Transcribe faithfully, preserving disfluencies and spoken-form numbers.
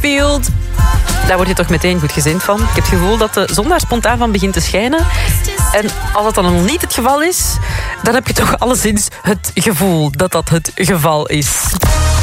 Field. Daar word je toch meteen goed gezind van. Ik heb het gevoel dat de zon daar spontaan van begint te schijnen. En als dat dan nog niet het geval is, dan heb je toch alleszins het gevoel dat dat het geval is.